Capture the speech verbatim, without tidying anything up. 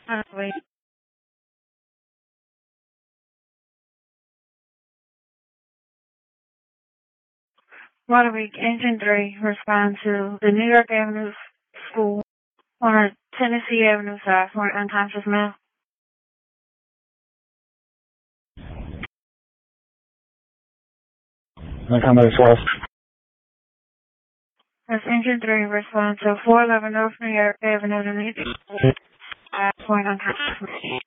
Wait. Waterweek, Engine three, respond to the New York Avenue School on Tennessee Avenue South for an unconscious male. Unconscious West. That's Engine three, respond to four eleven North New York Avenue, for an unconscious male.